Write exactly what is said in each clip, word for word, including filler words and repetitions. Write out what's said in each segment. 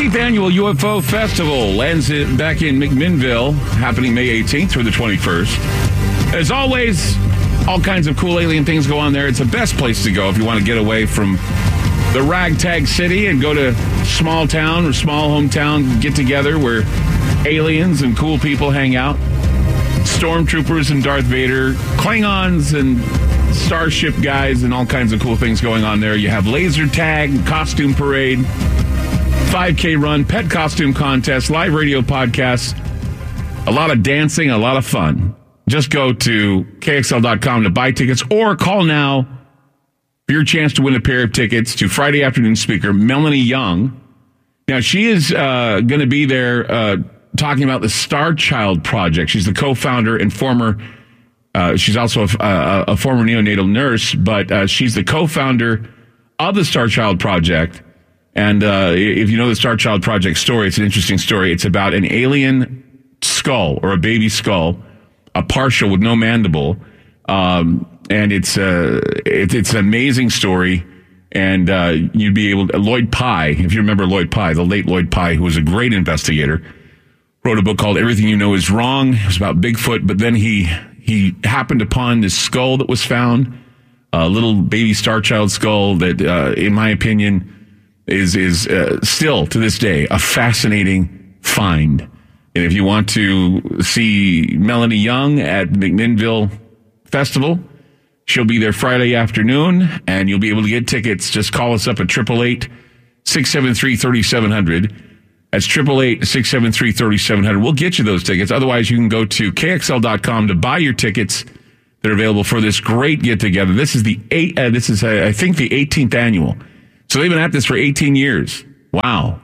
eighteenth Annual U F O Festival lands it back in McMinnville, happening May eighteenth through the twenty-first. As always, all kinds of cool alien things go on there. It's the best place to go if you want to get away from the ragtag city and go to small town or small hometown get together where aliens and cool people hang out. Stormtroopers and Darth Vader, Klingons and Starship guys, and all kinds of cool things going on there. You have laser tag, costume parade, five K run, pet costume contest, live radio podcasts, a lot of dancing, a lot of fun. Just go to K X L dot com to buy tickets or call now for your chance to win a pair of tickets to Friday afternoon speaker Melanie Young. Now, she is uh, going to be there uh, talking about the Star Child Project. She's the co-founder and former, uh, she's also a, a, a former neonatal nurse, but uh, she's the co-founder of the Star Child Project. And uh, if you know the Star Child Project story, it's an interesting story. It's about an alien skull or a baby skull, a partial with no mandible. Um, and it's, uh, it, it's an amazing story. And uh, you'd be able to, Lloyd Pye, if you remember Lloyd Pye, the late Lloyd Pye, who was a great investigator, wrote a book called Everything You Know Is Wrong. It was about Bigfoot, but then he he happened upon this skull that was found, a little baby Star Child skull that, uh, in my opinion, is is uh, still to this day a fascinating find. And if you want to see Melanie Young at McMinnville Festival, she'll be there Friday afternoon, and you'll be able to get tickets. Just call us up at eight eight eight, six seven three, three seven zero zero. That's eight eight eight, six seven three, three seven zero zero. We'll get you those tickets. Otherwise, you can go to K X L dot com to buy your tickets that are available for this great get-together. This is the eight. Uh, this is, uh, I think, the eighteenth annual. So they've been at this for eighteen years. Wow.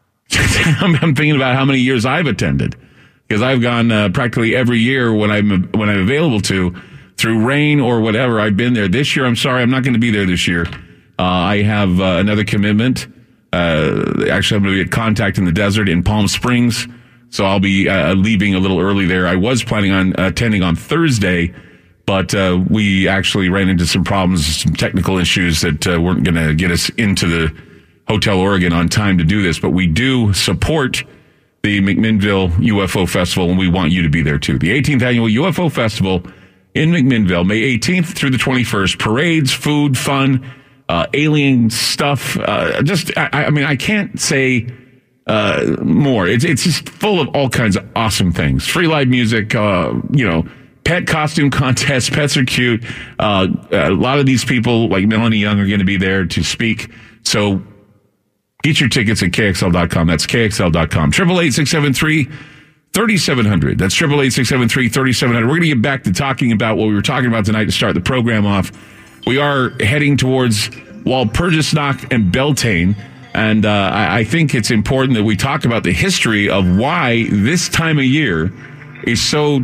I'm thinking about how many years I've attended, because I've gone uh, practically every year when I'm when I'm available to, through rain or whatever. I've been there. This year, I'm sorry, I'm not going to be there this year. Uh, I have uh, another commitment. Uh, actually, I'm going to be at Contact in the Desert in Palm Springs, so I'll be uh, leaving a little early there. I was planning on attending on Thursday, but uh, we actually ran into some problems, some technical issues that uh, weren't going to get us into the Hotel Oregon on time to do this. But we do support the McMinnville U F O Festival, and we want you to be there too. The eighteenth Annual U F O Festival in McMinnville, May eighteenth through the twenty-first. Parades, food, fun, uh, alien stuff. Uh, just, I, I mean, I can't say uh, more. It's it's just full of all kinds of awesome things. Free live music, uh, you know, pet costume contest. Pets are cute. Uh, a lot of these people, like Melanie Young, are going to be there to speak. So get your tickets at K X L dot com. That's K X L dot com. eight eight eight, six seven three, three seven zero zero. That's eight eight eight, six seven three, three seven zero zero. We're going to get back to talking about what we were talking about tonight to start the program off. We are heading towards Walpurgisnacht and Beltane. And uh, I, I think it's important that we talk about the history of why this time of year is so,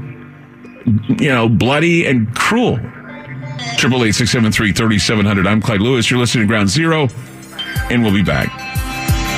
you know, bloody and cruel. eight eight eight, six seven three, three seven zero zero. I'm Clyde Lewis. You're listening to Ground Zero, and we'll be back.